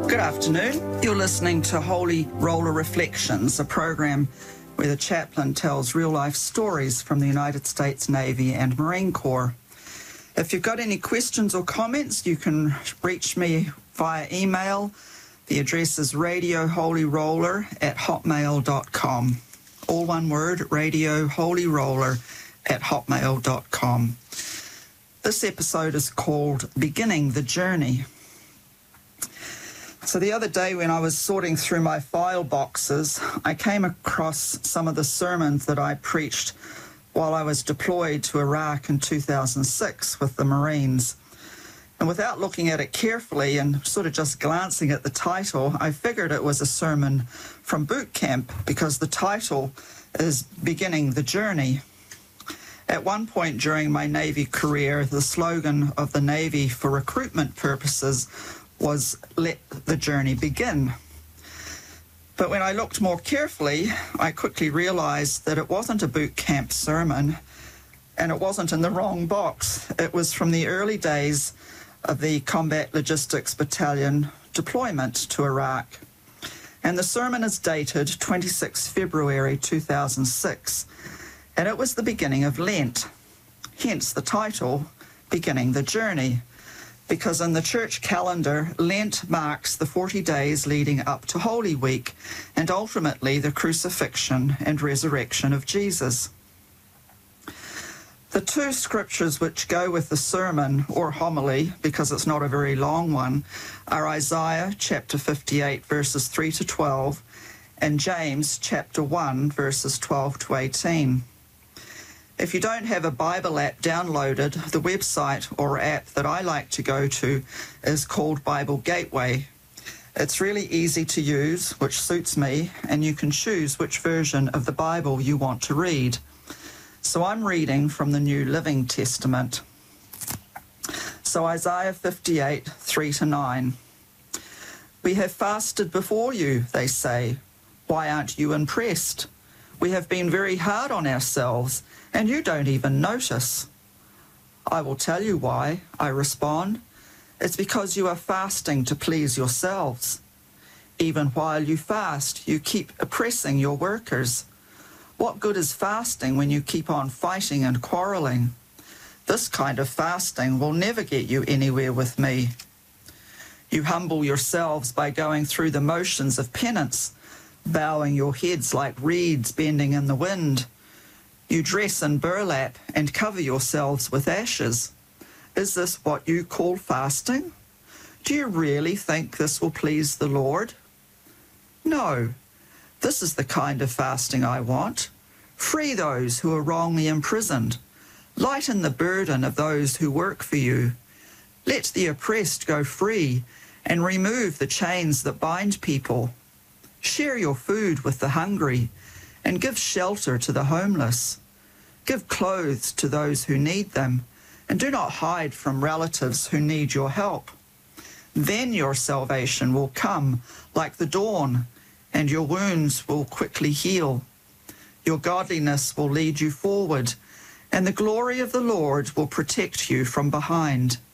Good afternoon. You're listening to Holy Roller Reflections, a program where the chaplain tells real-life stories from the United States Navy and Marine Corps. If you've got any questions or comments, you can reach me via email. The address is radioholyroller@hotmail.com. All one word, radioholyroller@hotmail.com. This episode is called Beginning the Journey. So the other day when I was sorting through my file boxes, I came across some of the sermons that I preached while I was deployed to Iraq in 2006 with the Marines. And without looking at it carefully and sort of just glancing at the title, I figured it was a sermon from boot camp because the title is Beginning the Journey. At one point during my Navy career, the slogan of the Navy for recruitment purposes was "Let the journey begin." But when I looked more carefully, I quickly realized that it wasn't a boot camp sermon, and it wasn't in the wrong box. It was from the early days of the Combat Logistics Battalion deployment to Iraq. And the sermon is dated 26 February 2006, and it was the beginning of Lent, hence the title, Beginning the Journey. Because in the church calendar, Lent marks the 40 days leading up to Holy Week and ultimately the crucifixion and resurrection of Jesus. The two scriptures which go with the sermon or homily, because it's not a very long one, are Isaiah chapter 58 verses 3 to 12 and James chapter 1 verses 12 to 18. If you don't have a Bible app downloaded, the website or app that I like to go to is called Bible Gateway. It's really easy to use, which suits me, and you can choose which version of the Bible you want to read. So I'm reading from the New Living Testament. So Isaiah 58, 3 to 9. We have fasted before you, they say. Why aren't you impressed? We have been very hard on ourselves, and you don't even notice. I will tell you why, I respond. It's because you are fasting to please yourselves. Even while you fast, you keep oppressing your workers. What good is fasting when you keep on fighting and quarreling? This kind of fasting will never get you anywhere with me. You humble yourselves by going through the motions of penance, bowing your heads like reeds bending in the wind. You dress in burlap and cover yourselves with ashes. Is this what you call fasting? Do you really think this will please the Lord? No, this is the kind of fasting I want. Free those who are wrongly imprisoned. Lighten the burden of those who work for you. Let the oppressed go free and remove the chains that bind people. Share your food with the hungry and give shelter to the homeless. Give clothes to those who need them, and do not hide from relatives who need your help. Then your salvation will come like the dawn, and your wounds will quickly heal. Your godliness will lead you forward, and the glory of the Lord will protect you from behind.